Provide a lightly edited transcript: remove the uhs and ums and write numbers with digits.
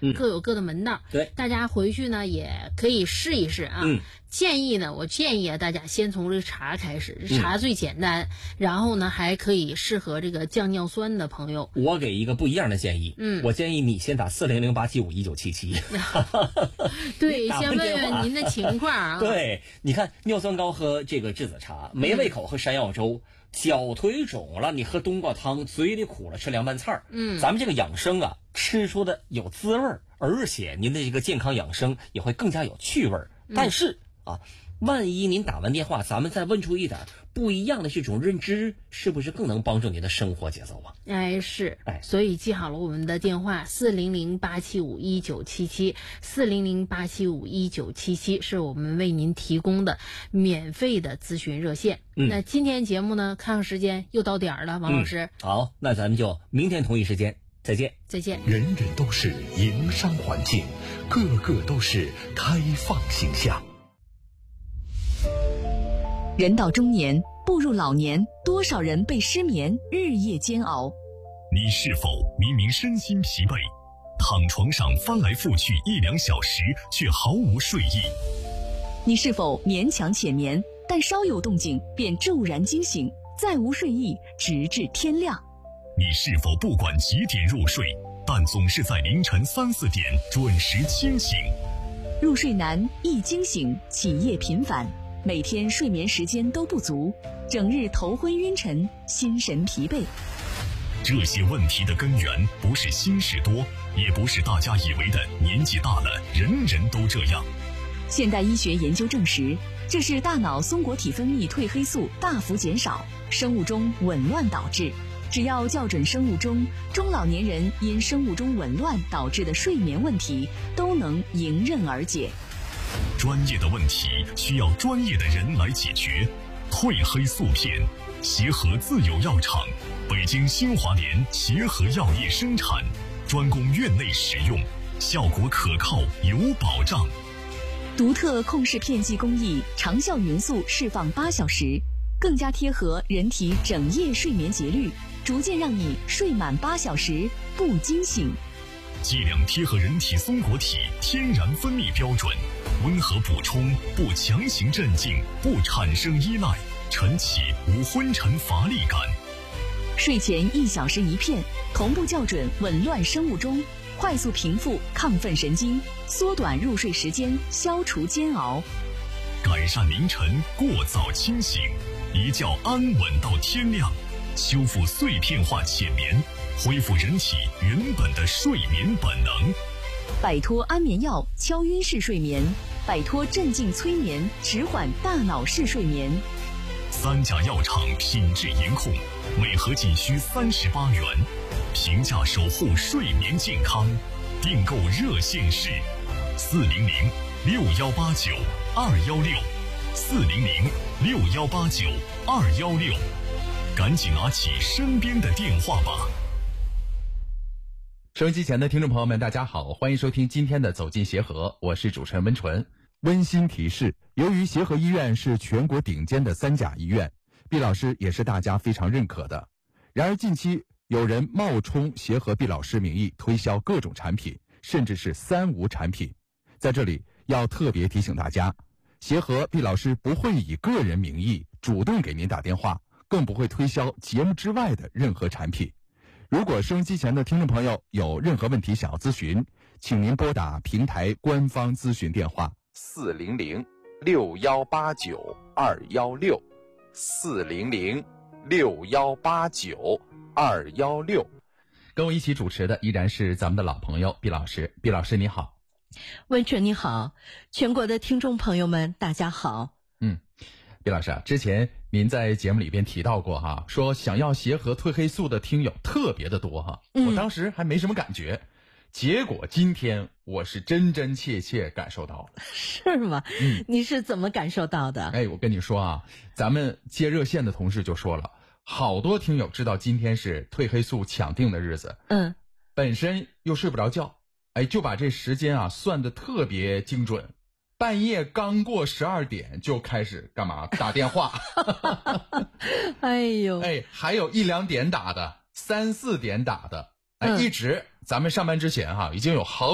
各有各的门道。 对， 大家回去呢也可以试一试啊。我建议大家先从这个茶开始，这茶最简单，然后呢还可以适合这个降尿酸的朋友。 我给一个不一样的建议，我建议你先打400-875-1977。 对，先问问您的情况啊。 对，你看尿酸高喝这个栀子茶，没胃口喝山药粥，脚腿肿了你喝冬瓜汤，嘴里苦了吃凉拌菜。咱们这个养生啊，吃出的有滋味，而且您的这个健康养生也会更加有趣味。但是啊，万一您打完电话，咱们再问出一点不一样的这种认知，是不是更能帮助您的生活节奏啊？ 是，所以记好了我们的电话400-875-1977，400-875-1977是我们为您提供的免费的咨询热线。那今天节目呢，看看时间又到点儿了，王老师。 好，那咱们就明天同一时间再见。 再见。 人人都是营商环境，个个都是开放形象。 人到中年，步入老年，多少人被失眠日夜煎熬？ 你是否明明身心疲惫，躺床上翻来覆去1-2小时，却毫无睡意？ 你是否勉强浅眠，但稍有动静便骤然惊醒，再无睡意，直至天亮？ 你是否不管几点入睡，但总是在凌晨3、4点准时清醒？ 入睡难，易惊醒，起夜频繁，每天睡眠时间都不足，整日头昏晕沉，心神疲惫。 这些问题的根源不是心事多，也不是大家以为的年纪大了人人都这样。 现代医学研究证实，这是大脑松果体分泌褪黑素大幅减少，生物钟紊乱导致。只要校准生物钟，中老年人因生物钟紊乱导致的睡眠问题都能迎刃而解。 专业的问题需要专业的人来解决。褪黑素片，协和自有药厂，北京新华联协和药业生产，专供院内使用，效果可靠有保障。 独特控室片剂工艺，长效匀速释放8小时，更加贴合人体整夜睡眠节律，逐渐让你睡满8小时不惊醒。 剂量贴合人体松果体天然分泌标准，温和补充，不强行镇静，不产生依赖，晨起无昏沉乏力感。 睡前1小时一片，同步校准紊乱生物钟，快速平复亢奋神经，缩短入睡时间，消除煎熬， 改善凌晨过早清醒，一觉安稳到天亮，修复碎片化浅眠，恢复人体原本的睡眠本能， 摆脱安眠药敲晕式睡眠，摆脱镇静催眠迟缓大脑式睡眠。 3家药厂品质严控，每盒仅需38元，平价守护睡眠健康。订购热线是400-6189216，400-6189216，赶紧拿起身边的电话吧。 收音机前的听众朋友们，大家好，欢迎收听今天的走进协和，我是主持人温纯。温馨提示，由于协和医院是全国顶尖的3甲医院，毕老师也是大家非常认可的。然而近期有人冒充协和毕老师名义推销各种产品，甚至是3无产品。在这里要特别提醒大家，协和毕老师不会以个人名义主动给您打电话，更不会推销节目之外的任何产品。如果收音机前的听众朋友有任何问题想要咨询，请您拨打平台官方咨询电话400-6189216，400-6189216。跟我一起主持的依然是咱们的老朋友毕老师。毕老师你好。 温纯你好，全国的听众朋友们大家好。 毕老师啊，之前您在节目里边提到过哈，说想要协和褪黑素的听友特别的多哈，我当时还没什么感觉，结果今天我是真真切切感受到了。 是吗？你是怎么感受到的？ 我跟你说啊，咱们接热线的同事就说了，好多听友知道今天是褪黑素抢订的日子，本身又睡不着觉，就把这时间啊算得特别精准。半夜刚过12点就开始干嘛？打电话。 哎呦， 还有1、2点打的，3、4点打的，一直咱们上班之前哈，已经有好